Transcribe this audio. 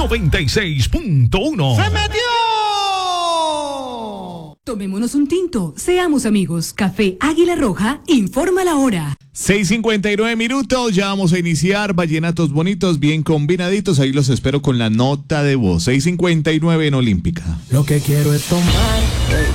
96.1. ¡Se metió! Tomémonos un tinto, seamos amigos. Café Águila Roja, informa la hora. 6:59 minutos, ya vamos a iniciar. Vallenatos bonitos, bien combinaditos. Ahí los espero con la nota de voz. 6:59 en Olímpica. Lo que quiero es tomar